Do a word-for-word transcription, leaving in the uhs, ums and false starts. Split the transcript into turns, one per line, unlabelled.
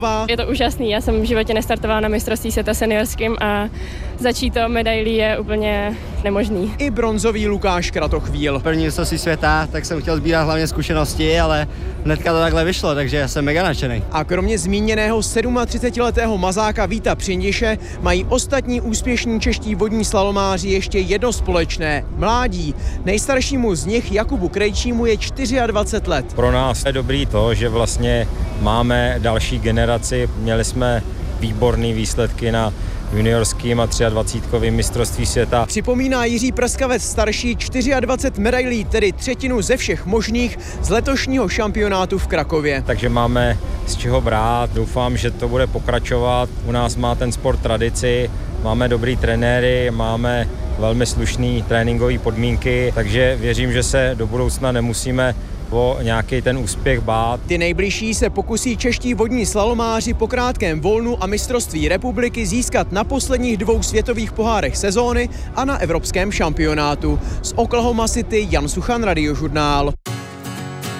Je to úžasný, já jsem v životě nestartovala na mistrovství světa seniorským a začít to medailí je úplně nemožný.
I bronzový Lukáš Kratochvíl.
První mistrovství světa, tak jsem chtěl sbírat hlavně zkušenosti, ale hnedka to takhle vyšlo, takže jsem mega nadšený.
A kromě zmíněného třicetisedmiletého mazáka Víta Přindiše mají ostatní úspěšní čeští vodní slalomáři ještě jedno společné – mládí. Nejstaršímu z nich, Jakubu Krejčímu, je dvacet čtyři let.
Pro nás je dobrý to, že vlastně máme další generaci, měli jsme výborné výsledky na juniorským a dvacítkovým mistrovství světa.
Připomíná Jiří Prskavec starší dvacet čtyři medailí, tedy třetinu ze všech možných z letošního šampionátu v Krakově.
Takže máme z čeho brát, doufám, že to bude pokračovat. U nás má ten sport tradici, máme dobrý trenéry, máme velmi slušné tréninkové podmínky, takže věřím, že se do budoucna nemusíme o nějaký ten úspěch bát.
Ty nejbližší se pokusí čeští vodní slalomáři po krátkém volnu a mistrovství republiky získat na posledních dvou světových pohárech sezóny a na evropském šampionátu. Z Oklahoma City Jan Suchan, Radiožurnál.